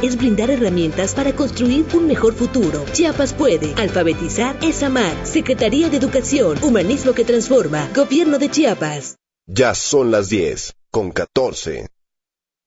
es brindar herramientas para construir un mejor futuro. Chiapas puede. Alfabetizar es amar. Secretaría de Educación, Humanismo que transforma. Gobierno de Chiapas. Ya son las 10:14.